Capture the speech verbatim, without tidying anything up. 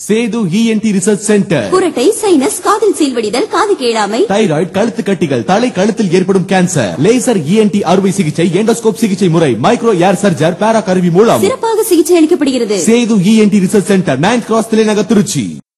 Setu ENT research centre. குரட்டை, sinus, காதில் சீல்வடிதல், காது கேளாமை, தைராய்டு, கழுத்து கட்டிகள், தலை கழுத்தில் ஏற்படும் கேன்சர், லேசர் இஎன்டி அறுவை சிகிச்சை, எண்டோஸ்கோப் சிகிச்சை முறை, மைக்ரோ ஏர் சர்ஜர், பேரா கருவி மூலம் சிறப்பாக சிகிச்சை அளிக்கப்படுகிறது. Setu ENT research centre, ninth cross, தலைநகர், திருச்சி.